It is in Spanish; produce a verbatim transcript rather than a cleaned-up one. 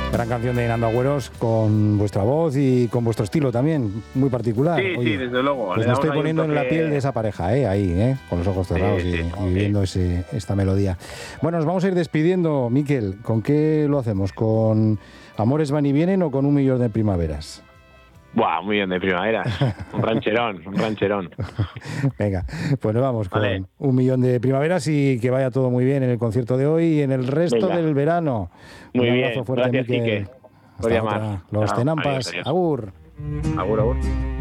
Gran canción de Nando Agüeros con vuestra voz y con vuestro estilo también, muy particular. Sí, Oye, sí, desde luego. Pues me estoy poniendo en la piel de esa pareja, ¿eh? Ahí, ¿eh? Con los ojos cerrados sí, y, sí, y viviendo sí. ese, esta melodía. Bueno, nos vamos a ir despidiendo, Miquel. ¿Con qué lo hacemos? ¿Con Amores van y vienen o con Un millón de primaveras? Buah, un millón de primaveras. Un rancherón, un rancherón. Venga, pues nos vamos con vale. Muy un bien. abrazo fuerte, Gracias, Miquel. Quique. Hasta otra. Los no, Tenampas. Adiós, adiós. Agur. Agur, agur.